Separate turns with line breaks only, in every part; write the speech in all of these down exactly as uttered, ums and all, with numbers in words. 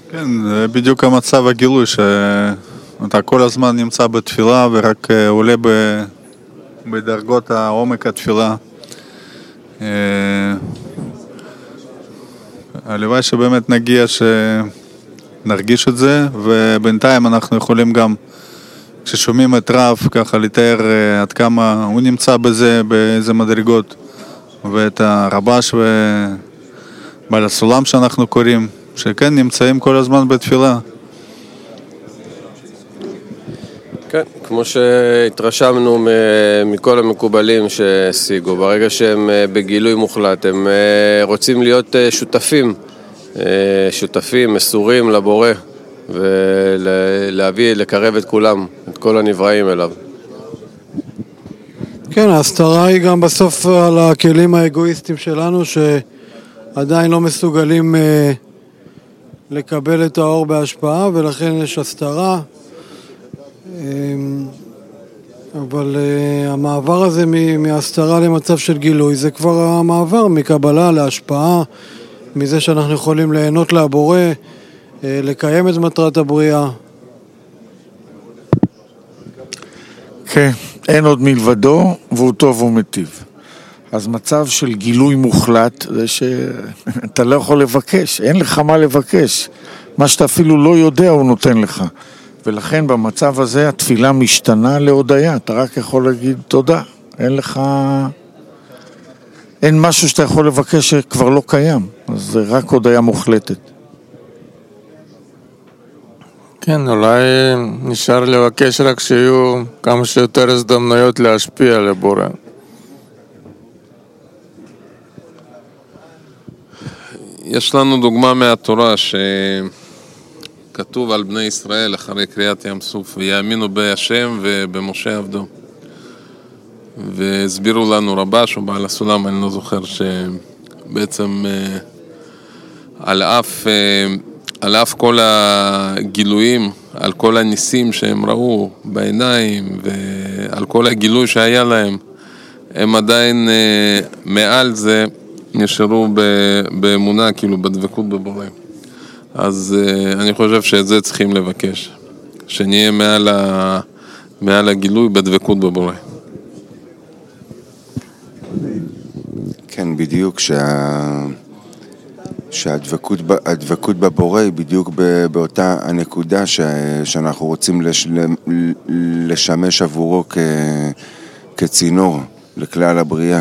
כן, זה בדיוק המצב הגילוי, שאתה כל הזמן נמצא בתפילה ורק עולה בדרגות העומק התפילה. הלוואי שבאמת נגיע שנרגיש את זה, ובינתיים אנחנו יכולים גם, כששומעים את רב, ככה לתאר עד כמה הוא נמצא בזה, באיזה מדרגות, ואת הרבש ובעל הסולם שאנחנו קוראים, שכן נמצאים כל הזמן בתפילה.
כן, כמו שהתרשמנו מכל המקובלים שהשיגו, ברגע שהם בגילוי מוחלט, הם רוצים להיות שותפים, שותפים, מסורים לבורא, ולהביא, לקרב את כולם, את כל הנבראים אליו.
כן, ההסתרה היא גם בסוף על הכלים האגואיסטיים שלנו, שעדיין לא מסוגלים לקבל את האור בהשפעה, ולכן יש הסתרה. אבל המעבר הזה מהסתרה למצב של גילוי, זה כבר המעבר מקבלה להשפעה, מזה שאנחנו יכולים ליהנות לבורא, לקיים את מטרת הבריאה.
כן, אין עוד מלבדו, והוא טוב ומטיב. אז מצב של גילוי מוחלט, זה שאתה לא יכול לבקש, אין לך מה לבקש. מה שאתה אפילו לא יודע הוא נותן לך. ולכן במצב הזה התפילה משתנה להודיה, אתה רק יכול להגיד תודה. אין לך, אין משהו שאתה יכול לבקש שכבר לא קיים, אז זה רק הודיה מוחלטת.
כן, אולי נשאר לבקש רק שיהיו כמה שיותר הזדמנויות להשפיע על הבורא.
יש לנו דוגמה מהתורה שכתוב על בני ישראל אחרי קריאת ים סוף, ויאמינו בהשם ובמשה עבדו. והסבירו לנו רבש או בעל הסולם, אני לא זוכר, שבעצם על אף, על אף כל הגילויים, על כל הניסים שהם ראו בעיניים ועל כל הגילוי שהיה להם, הם עדיין מעל זה נשארו באמונה, כאילו בדבקות בבורא. אז אני חושב שאת זה צריכים לבקש, שנהיה מעל, ה, מעל הגילוי בדבקות בבורא.
כן, בדיוק שה... שהדבקות הדבקות בבורא היא בדיוק באותה הנקודה ש... שאנחנו רוצים לש... לשמש עבורו כ... כצינור לכלל הבריאה,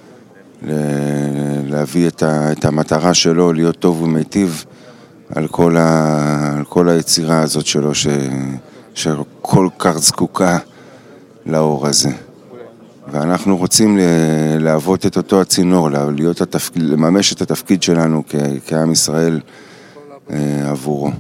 להביא את, ה... את המטרה שלו להיות טוב ומיטיב על כל, ה... על כל היצירה הזאת שלו ש... שכל כך זקוקה לאור הזה. ואנחנו רוצים להוות את אותו הצינור, להיות התפקיד, לממש את התפקיד שלנו כ- כעם ישראל עבורו.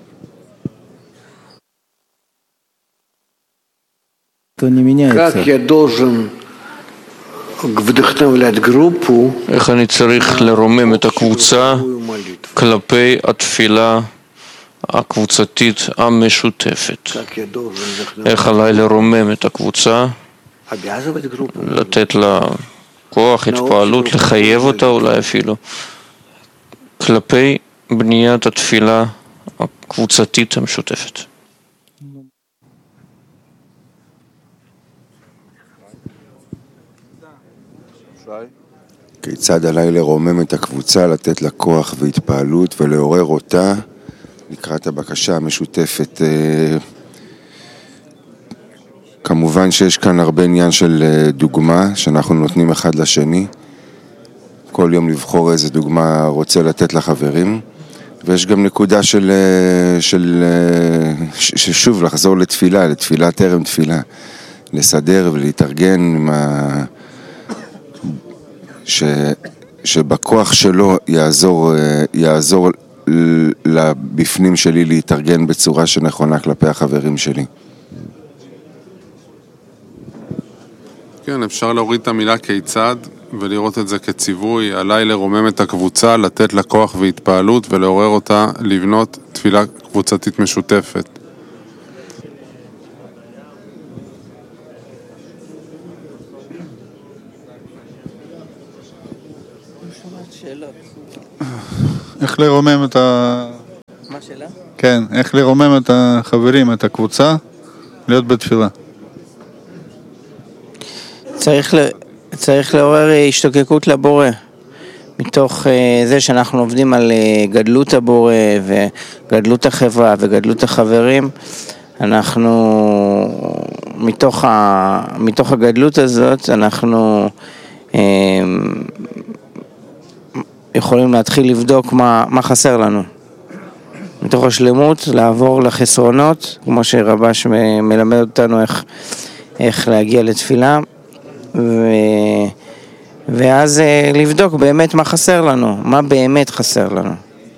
איך אני צריך לרומם את הקבוצה כלפי התפילה הקבוצתית המשותפת? איך עליי לרומם את הקבוצה? לתת לה כוח, התפעלות, לחייב אותה אולי אפילו, כלפי בניית התפילה הקבוצתית המשותפת.
כיצד עליי לרומם את הקבוצה, לתת לה כוח והתפעלות ולעורר אותה לקראת הבקשה המשותפת. כמובן שיש כאן הרבה עניין של דוגמה שאנחנו נותנים אחד לשני, כל יום לבחור איזה דוגמה רוצה לתת לחברים, ויש גם נקודה של, של, ששוב לחזור לתפילה, לתפילה טרם תפילה, לסדר ולהתארגן עם ה... ש... שבכוח שלו יעזור, יעזור לבפנים שלי להתארגן בצורה שנכונה כלפי החברים שלי.
כן, אפשר להוריד את המילה כיצד ולראות את זה כציווי, עליי לרומם את הקבוצה, לתת לה כוח והתפעלות ולעורר אותה לבנות תפילה קבוצתית משותפת.
איך לרומם את ה...
מה שאלה?
כן, איך לרומם את החברים, את הקבוצה, להיות בתפילה.
צריך, ל... צריך לעורר השתוקקות לבורא. מתוך זה שאנחנו עובדים על גדלות הבורא וגדלות החברה וגדלות החברים, אנחנו מתוך, ה... מתוך הגדלות הזאת אנחנו יכולים להתחיל לבדוק מה, מה חסר לנו. מתוך השלמות לעבור לחסרונות, כמו שרבש מלמד אותנו איך, איך להגיע לתפילה, ו... ואז לבדוק באמת מה חסר לנו, מה באמת חסר לנו.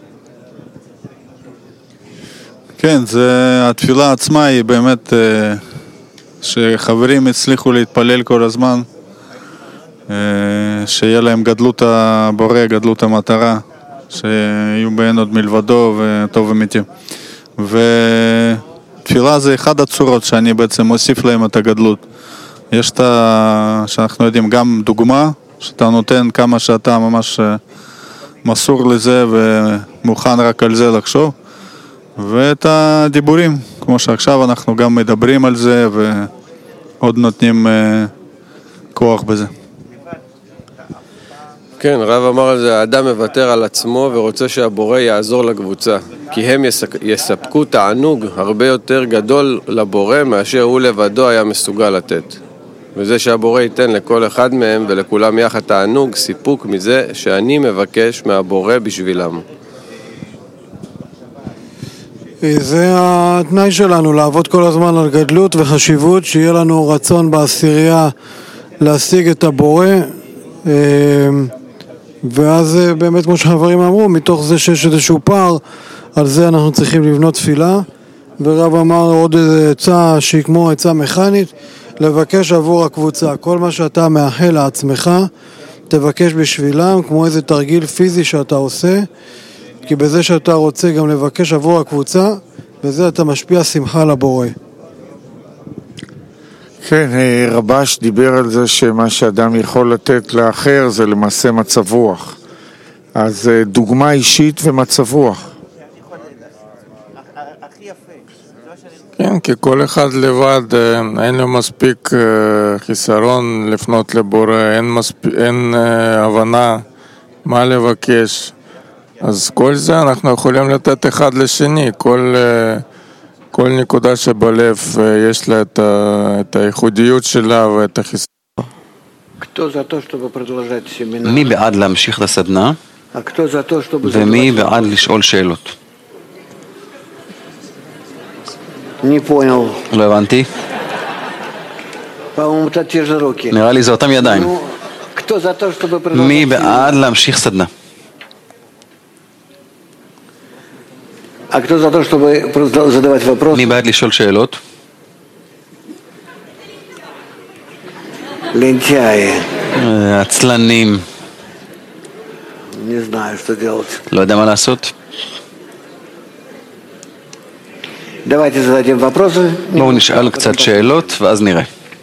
כן, זה, התפילה עצמה היא באמת שחברים הצליחו להתפלל כל הזמן, שיהיה להם גדלות הבורא, גדלות המטרה, שיהיו בהן עוד מלבדו וטוב ומיטיב. ותפילה זה אחד הצורות שאני בעצם מוסיף להם את הגדלות. יש את ה... שאנחנו יודעים גם דוגמה, שאתה נותן כמה שאתה ממש מסור לזה ומוכן רק על זה לחשוב, ואת הדיבורים, כמו שעכשיו אנחנו גם מדברים על זה ועוד נותנים כוח בזה.
כן, רב אמר על זה, האדם מוותר על עצמו ורוצה שהבורא יעזור לקבוצה, כי הם יספקו תענוג הרבה יותר גדול לבורא מאשר הוא לבדו היה מסוגל לתת. וזה שהבורא ייתן לכל אחד מהם ולכולם יחד תענוג, סיפוק מזה שאני מבקש מהבורא בשבילם.
זה התנאי שלנו, לעבוד כל הזמן על גדלות וחשיבות, שיהיה לנו רצון בעשירייה להשיג את הבורא, ואז באמת כמו שחברים אמרו, מתוך זה שיש איזשהו פער, על זה אנחנו צריכים לבנות תפילה. ורב אמר עוד איזה עצה שהיא כמו עצה מכנית, לבקש עבור הקבוצה. כל מה שאתה מאחל לעצמך, תבקש בשבילם, כמו איזה תרגיל פיזי שאתה עושה, כי בזה שאתה רוצה גם לבקש עבור הקבוצה, בזה אתה משפיע שמחה לבורא.
כן, רבש דיבר על זה שמה שאדם יכול לתת לאחר זה למעשה מצב רוח. אז דוגמה אישית ומצב רוח.
כן, כי כל אחד לבד אין לו מספיק חיסרון לפנות לבורא, אין, מספיק, אין הבנה מה לבקש. אז כל זה אנחנו יכולים לתת אחד לשני, כל, כל נקודה שבלב יש לה את, ה, את הייחודיות שלה ואת החיסרון.
מי בעד להמשיך את הסדנה ומי בעד לשאול שאלות? לא הבנתי. נראה לי זה אותם ידיים. מי בעד להמשיך סדנה? מי בעד לשאול שאלות? עצלנים. לא יודע מה לעשות. בואו נשאל קצת שאלות ואז נראה.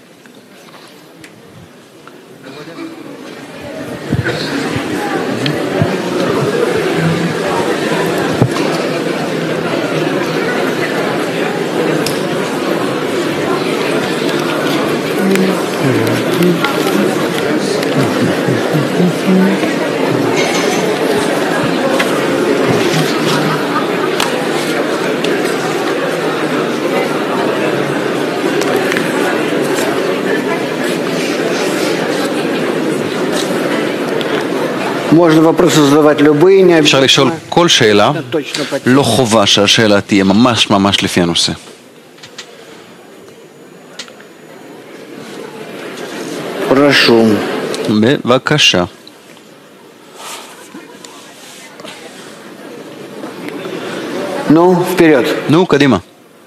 אפשר לשאול כל שאלה, לא חובה שהשאלה תהיה ממש ממש לפי הנושא. בבקשה.
נו, вперед.
נו, קדימה.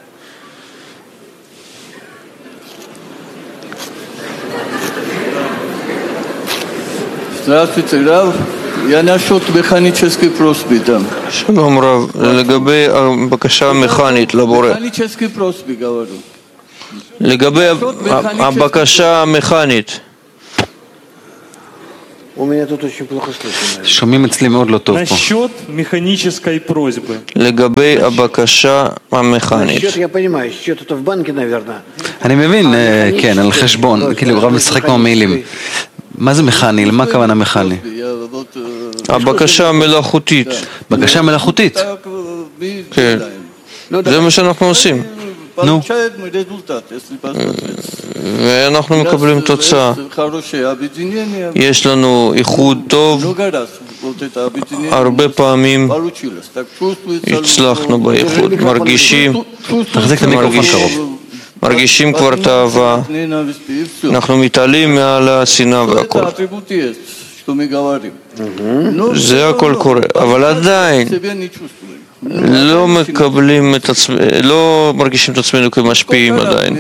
Здравствуйте, Рав. Я насчет механической просьбы там.
שלום רב, לגבי הבקשה המכנית לבורא.
Механической просьбы говорю.
לגבי הבקשה המכנית.
שומעים אצלי מאוד לא טוב פה.
לגבי הבקשה המכנית.
אני מבין, כן, על חשבון, כאילו רב משחק כמו מילים. מה זה מכני? למה הכוונה מכני?
הבקשה המלאכותית.
בקשה מלאכותית?
כן. זה מה שאנחנו עושים.
נו.
ואנחנו מקבלים תוצאה. יש לנו איחוד טוב, הרבה פעמים הצלחנו באיחוד, מרגישים,
תחזיק את המיקרופון קרוב.
מרגישים כבר את האהבה, אנחנו מתעלים מעל השנאה והכל. זה הכל קורה, אבל עדיין לא מקבלים את עצמנו, לא מרגישים את עצמנו כמשפיעים עדיין.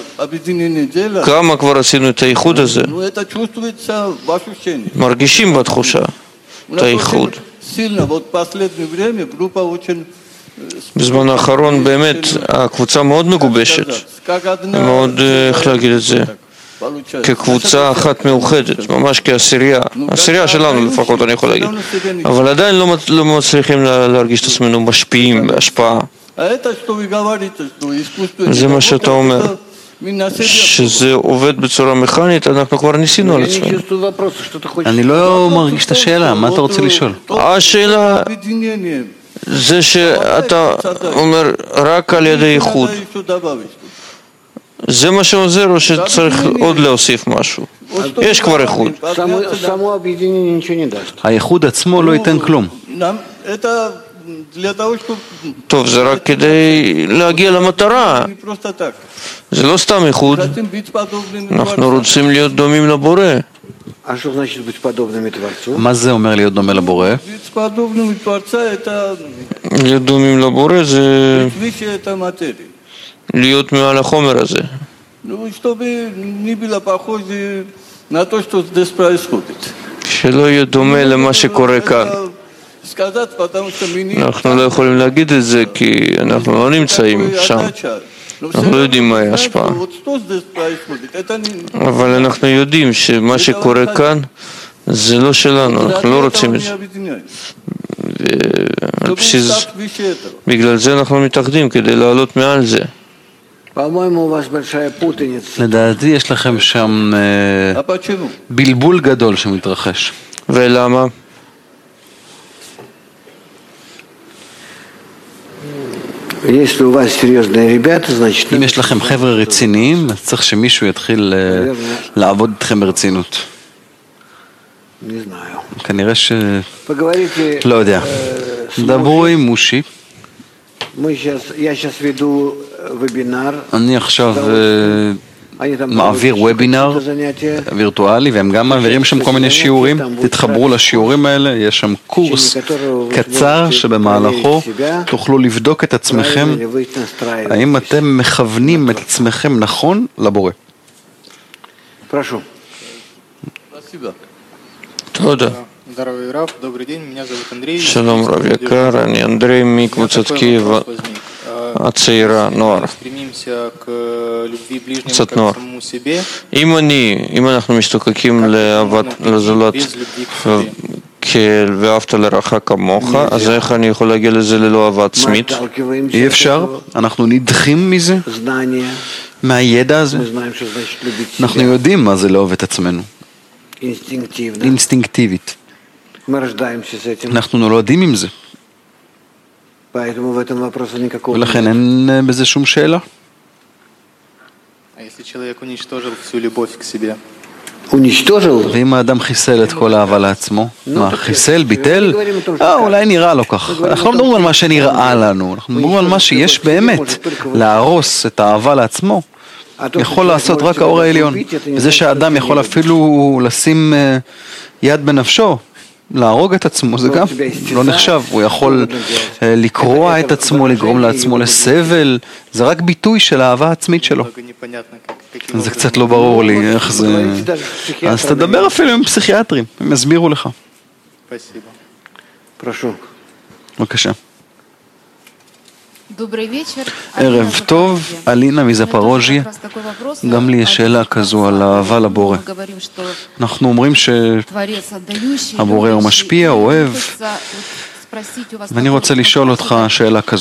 כמה כבר עשינו את האיחוד הזה? מרגישים בתחושה את האיחוד. בזמן האחרון באמת הקבוצה מאוד מגובשת, מאוד, איך להגיד את זה, כקבוצה אחת מאוחדת, ממש כעשירייה, עשירייה שלנו לפחות אני יכול להגיד, אבל עדיין לא, לא מצליחים להרגיש את עצמנו משפיעים בהשפעה. זה מה שאתה אומר, שזה עובד בצורה מכנית, אנחנו כבר ניסינו על עצמנו.
אני לא מרגיש את השאלה, מה אתה רוצה לשאול?
השאלה זה שאתה אומר רק על ידי איחוד, זה מה שעוזר או שצריך עוד להוסיף משהו? יש כבר איחוד.
האיחוד עצמו לא ייתן כלום.
טוב, זה רק כדי להגיע למטרה, זה לא סתם איחוד, אנחנו רוצים להיות דומים לבורא.
מה זה אומר להיות דומה לבורא?
להיות דומים לבורא זה להיות מעל החומר הזה. שלא יהיה דומה למה שקורה כאן. אנחנו לא יכולים להגיד את זה כי אנחנו לא נמצאים שם, אנחנו לא יודעים מהי ההשפעה, אבל אנחנו יודעים שמה שקורה כאן זה לא שלנו, אנחנו לא רוצים את זה, בגלל זה אנחנו מתאחדים כדי לעלות מעל זה.
לדעתי יש לכם שם בלבול גדול שמתרחש.
ולמה?
אם יש לכם חבר'ה רציניים, אז צריך שמישהו יתחיל לעבוד איתכם ברצינות. כנראה ש... לא יודע. דברו עם מושי. אני עכשיו מעביר וובינר וירטואלי, והם גם מעבירים שם כל מיני שיעורים. תתחברו לשיעורים האלה, יש שם קורס קצר שבמהלכו תוכלו לבדוק את עצמכם, האם אתם מכוונים את עצמכם נכון לבורא.
תודה. שלום רב יקר, אני אנדרי מקבוצת קייב הצעירה, נוער, קצת נוער. אם אני, אם אנחנו משתוקקים לאהבת לזולת ואהבת לרעך כמוך, אז איך אני יכול להגיע לזה ללא אהבה עצמית?
אי אפשר, אנחנו נדחים מזה, מהידע הזה. אנחנו יודעים מה זה לאהוב את עצמנו, אינסטינקטיבית. אנחנו נולדים עם זה, ולכן אין בזה שום שאלה. ואם האדם חיסל את כל האהבה לעצמו, מה, חיסל, ביטל? אה, אולי נראה לו כך. אנחנו לא מדברים על מה שנראה לנו, אנחנו מדברים על מה שיש באמת. להרוס את האהבה לעצמו יכול לעשות רק האור העליון. וזה שהאדם יכול אפילו לשים יד בנפשו, להרוג את עצמו, זה גם לא נחשב. הוא יכול לקרוע את עצמו, לגרום לעצמו לסבל, זה רק ביטוי של האהבה העצמית שלו. זה קצת לא ברור לי איך זה... אז תדבר אפילו עם פסיכיאטרים, הם יסבירו לך. בבקשה. ערב טוב, אלינה מזפרוז'יה. גם לי יש שאלה כזו על אהבה לבורא. אנחנו אומרים שהבורא הוא משפיע, אוהב, ואני רוצה לשאול אותך שאלה כזו.